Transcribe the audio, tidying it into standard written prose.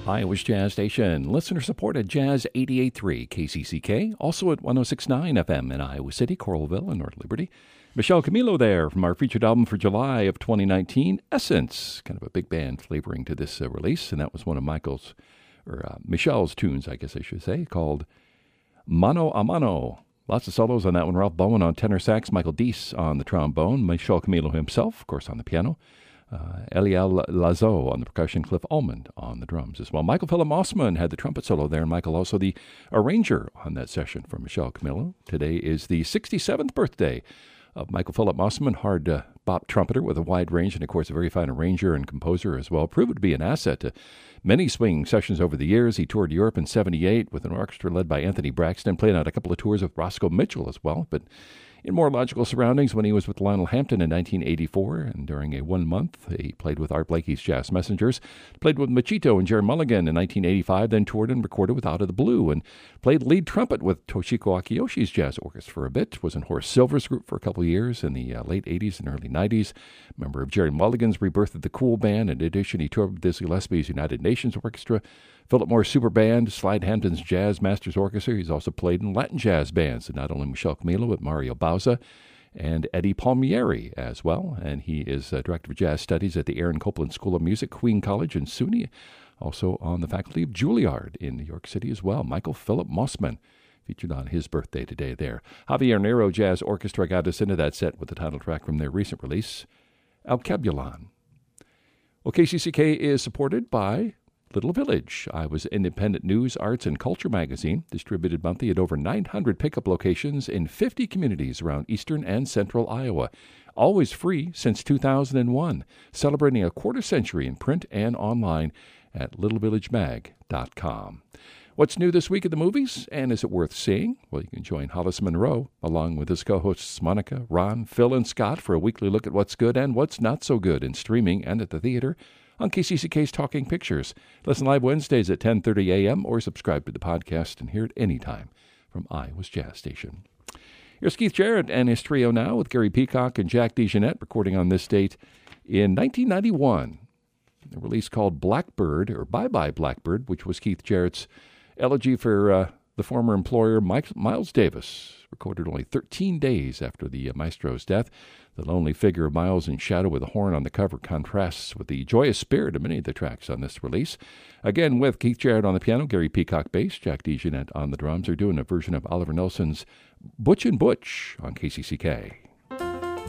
Iowa's Jazz Station, listener-supported Jazz 88.3 KCCK, also at 106.9 FM in Iowa City, Coralville, and North Liberty. Michelle Camilo there from our featured album for July of 2019, Essence, kind of a big band flavoring to this release, and that was one of Michelle's tunes, I guess I should say, called Mano a Mano. Lots of solos on that one. Ralph Bowen on tenor sax, Michael Deese on the trombone, Michelle Camilo himself, of course, on the piano, Eliel Lazo on the percussion, Cliff Almond on the drums as well. Michael Philip Mossman had the trumpet solo there, and Michael also the arranger on that session for Michelle Camilo. Today is the 67th birthday of Michael Philip Mossman, hard bop trumpeter with a wide range, and of course a very fine arranger and composer as well. Proved to be an asset to many swing sessions over the years. He toured Europe in '78 with an orchestra led by Anthony Braxton, played on a couple of tours with Roscoe Mitchell as well, but in more logical surroundings when he was with Lionel Hampton in 1984, and during a 1 month, he played with Art Blakey's Jazz Messengers, played with Machito and Jerry Mulligan in 1985, then toured and recorded with Out of the Blue, and played lead trumpet with Toshiko Akiyoshi's Jazz Orchestra for a bit, was in Horace Silver's group for a couple of years in the late 80s and early 90s, member of Jerry Mulligan's Rebirth of the Cool Band. In addition, he toured with Dizzy Gillespie's United Nations Orchestra, Philip Morris Super Band, Slide Hampton's Jazz Masters Orchestra. He's also played in Latin jazz bands, and not only Michelle Camilo, but Mario Bauza and Eddie Palmieri as well. And he is Director of Jazz Studies at the Aaron Copland School of Music, Queen College in SUNY, also on the faculty of Juilliard in New York City as well. Michael Philip Mossman, featured on his birthday today there. Javier Nero Jazz Orchestra got us into that set with the title track from their recent release, Alkebulan. Well, KCCK is supported by Little Village, Iowa's independent news, arts, and culture magazine, distributed monthly at over 900 pickup locations in 50 communities around eastern and central Iowa. Always free since 2001, celebrating a quarter century in print and online at littlevillagemag.com. What's new this week at the movies, and is it worth seeing? Well, you can join Hollis Monroe, along with his co-hosts Monica, Ron, Phil, and Scott for a weekly look at what's good and what's not so good in streaming and at the theater on KCCK's Talking Pictures. Listen live Wednesdays at 10:30 a.m. or subscribe to the podcast and hear it anytime from Iowa's Jazz Station. Here's Keith Jarrett and his trio now with Gary Peacock and Jack DeJohnette recording on this date in 1991. A release called Blackbird, or Bye Bye Blackbird, which was Keith Jarrett's elegy for the former employer Miles Davis, recorded only 13 days after the maestro's death. The lonely figure of Miles in shadow with a horn on the cover contrasts with the joyous spirit of many of the tracks on this release. Again, with Keith Jarrett on the piano, Gary Peacock bass, Jack DeJohnette on the drums. They're doing a version of Oliver Nelson's Butch and Butch on KCCK.